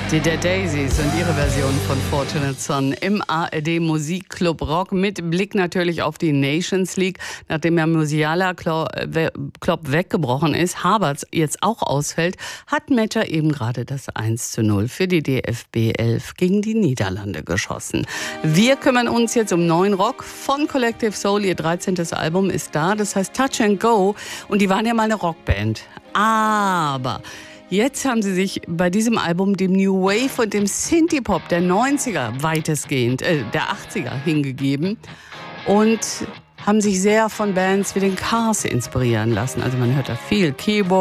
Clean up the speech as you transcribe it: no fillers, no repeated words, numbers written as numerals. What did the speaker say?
Die Dead Daisies und ihre Version von Fortunate Son im ARD Musikclub Rock mit Blick natürlich auf die Nations League. Nachdem ja Musiala Klopp weggebrochen ist, Havertz jetzt auch ausfällt, hat Metscher eben gerade das 1:0 für die DFB 11 gegen die Niederlande geschossen. Wir kümmern uns jetzt um neuen Rock von Collective Soul. Ihr 13. Album ist da, das heißt Touch and Go. Und die waren ja mal eine Rockband. Aber jetzt haben sie sich bei diesem Album dem New Wave und dem Synthie-Pop der 90er weitestgehend, der 80er hingegeben und haben sich sehr von Bands wie den Cars inspirieren lassen. Also man hört da viel Keyboard.